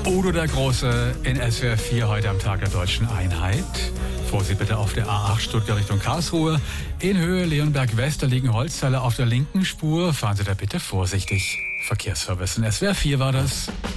Udo der Große in SWR 4 heute am Tag der Deutschen Einheit. Vorsicht bitte auf der A8 Stuttgart Richtung Karlsruhe. In Höhe Leonberg West, da liegen Holzteile auf der linken Spur. Fahren Sie da bitte vorsichtig. Verkehrsservice in SWR 4 war das.